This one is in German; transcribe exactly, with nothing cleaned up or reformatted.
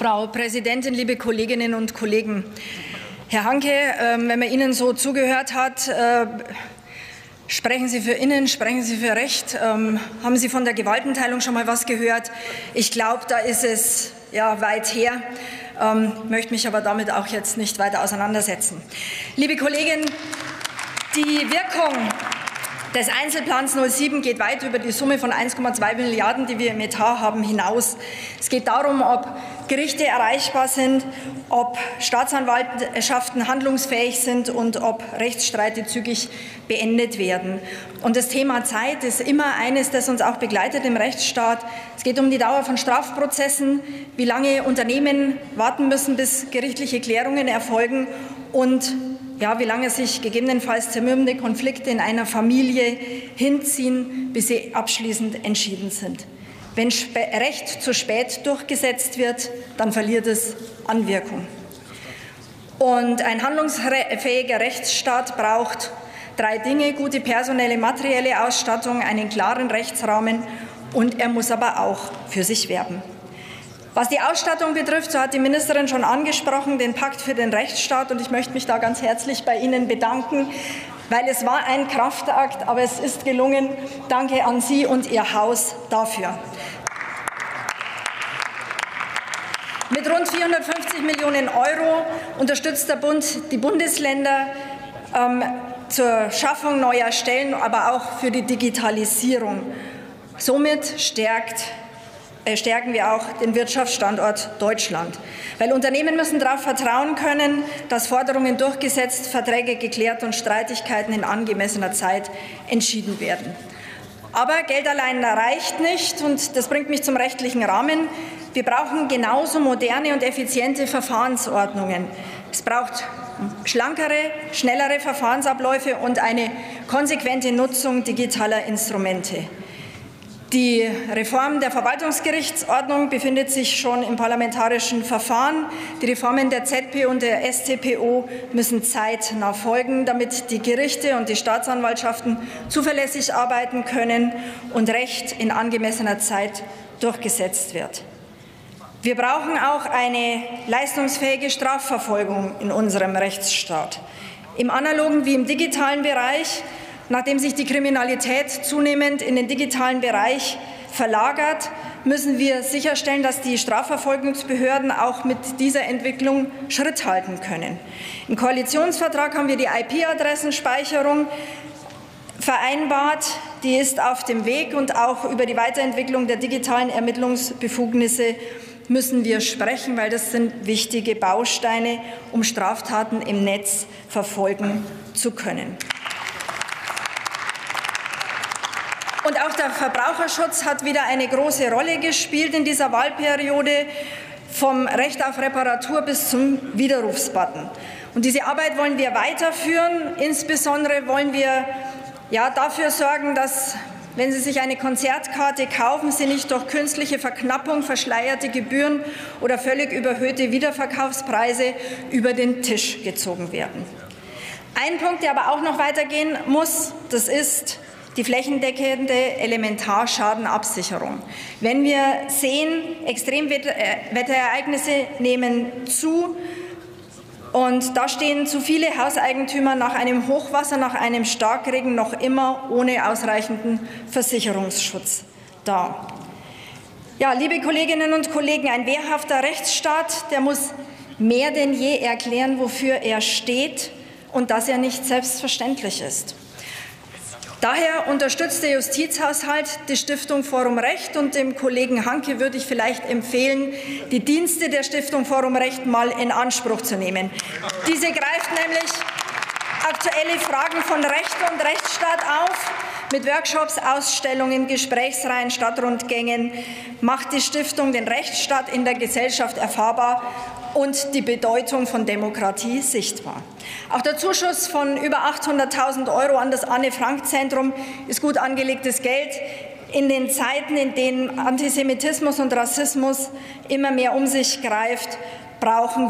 Frau Präsidentin, liebe Kolleginnen und Kollegen! Herr Hanke, wenn man Ihnen so zugehört hat, sprechen Sie für Innen, sprechen Sie für Recht. Haben Sie von der Gewaltenteilung schon mal was gehört? Ich glaube, da ist es ja weit her. Ich möchte mich aber damit auch jetzt nicht weiter auseinandersetzen. Liebe Kollegen, die Wirkung des Einzelplans null sieben geht weit über die Summe von eins Komma zwei Milliarden, die wir im Etat haben, hinaus. Es geht darum, ob Gerichte erreichbar sind, ob Staatsanwaltschaften handlungsfähig sind und ob Rechtsstreite zügig beendet werden. Und das Thema Zeit ist immer eines, das uns auch begleitet im Rechtsstaat. Es geht um die Dauer von Strafprozessen, wie lange Unternehmen warten müssen, bis gerichtliche Klärungen erfolgen und ja, wie lange sich gegebenenfalls zermürbende Konflikte in einer Familie hinziehen, bis sie abschließend entschieden sind. Wenn Recht zu spät durchgesetzt wird, dann verliert es an Wirkung. Und ein handlungsfähiger Rechtsstaat braucht drei Dinge: gute personelle, materielle Ausstattung, einen klaren Rechtsrahmen, und er muss aber auch für sich werben. Was die Ausstattung betrifft, so hat die Ministerin schon angesprochen, den Pakt für den Rechtsstaat, und ich möchte mich da ganz herzlich bei Ihnen bedanken, weil es war ein Kraftakt, aber es ist gelungen. Danke an Sie und Ihr Haus dafür. Mit rund vierhundertfünfzig Millionen Euro unterstützt der Bund die Bundesländer ähm, zur Schaffung neuer Stellen, aber auch für die Digitalisierung. Somit stärkt stärken wir auch den Wirtschaftsstandort Deutschland. Weil Unternehmen müssen darauf vertrauen können, dass Forderungen durchgesetzt, Verträge geklärt und Streitigkeiten in angemessener Zeit entschieden werden. Aber Geld allein reicht nicht, und das bringt mich zum rechtlichen Rahmen. Wir brauchen genauso moderne und effiziente Verfahrensordnungen. Es braucht schlankere, schnellere Verfahrensabläufe und eine konsequente Nutzung digitaler Instrumente. Die Reform der Verwaltungsgerichtsordnung befindet sich schon im parlamentarischen Verfahren. Die Reformen der Z P und der S t P O müssen zeitnah folgen, damit die Gerichte und die Staatsanwaltschaften zuverlässig arbeiten können und Recht in angemessener Zeit durchgesetzt wird. Wir brauchen auch eine leistungsfähige Strafverfolgung in unserem Rechtsstaat. Im analogen wie im digitalen Bereich. Nachdem sich die Kriminalität zunehmend in den digitalen Bereich verlagert, müssen wir sicherstellen, dass die Strafverfolgungsbehörden auch mit dieser Entwicklung Schritt halten können. Im Koalitionsvertrag haben wir die I P-Adressenspeicherung vereinbart. Die ist auf dem Weg, und auch über die Weiterentwicklung der digitalen Ermittlungsbefugnisse müssen wir sprechen, weil das sind wichtige Bausteine, um Straftaten im Netz verfolgen zu können. Und auch der Verbraucherschutz hat wieder eine große Rolle gespielt in dieser Wahlperiode, vom Recht auf Reparatur bis zum Widerrufsbutton. Und diese Arbeit wollen wir weiterführen. Insbesondere wollen wir ja dafür sorgen, dass, wenn Sie sich eine Konzertkarte kaufen, Sie nicht durch künstliche Verknappung, verschleierte Gebühren oder völlig überhöhte Wiederverkaufspreise über den Tisch gezogen werden. Ein Punkt, der aber auch noch weitergehen muss, das ist die flächendeckende Elementarschadenabsicherung. Wenn wir sehen, Extremwetterereignisse nehmen zu, und da stehen zu viele Hauseigentümer nach einem Hochwasser, nach einem Starkregen noch immer ohne ausreichenden Versicherungsschutz da. Ja, liebe Kolleginnen und Kollegen, ein wehrhafter Rechtsstaat, der muss mehr denn je erklären, wofür er steht und dass er nicht selbstverständlich ist. Daher unterstützt der Justizhaushalt die Stiftung Forum Recht, und dem Kollegen Hanke würde ich vielleicht empfehlen, die Dienste der Stiftung Forum Recht mal in Anspruch zu nehmen. Diese greift nämlich aktuelle Fragen von Recht und Rechtsstaat auf. Mit Workshops, Ausstellungen, Gesprächsreihen, Stadtrundgängen macht die Stiftung den Rechtsstaat in der Gesellschaft erfahrbar und die Bedeutung von Demokratie sichtbar. Auch der Zuschuss von über achthunderttausend Euro an das Anne-Frank-Zentrum ist gut angelegtes Geld. In den Zeiten, in denen Antisemitismus und Rassismus immer mehr um sich greift, brauchen